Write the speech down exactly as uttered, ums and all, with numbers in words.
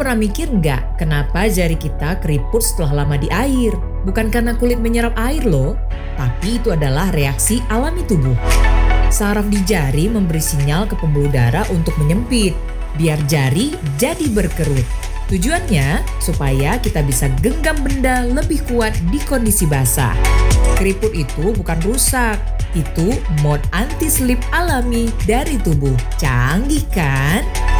pernah mikir nggak kenapa jari kita keriput setelah lama di air? Bukan karena kulit menyerap air loh, tapi itu adalah reaksi alami tubuh. Saraf di jari memberi sinyal ke pembuluh darah untuk menyempit, biar jari jadi berkerut. Tujuannya supaya kita bisa genggam benda lebih kuat di kondisi basah. Keriput itu bukan rusak, itu mode anti-slip alami dari tubuh. Canggih kan?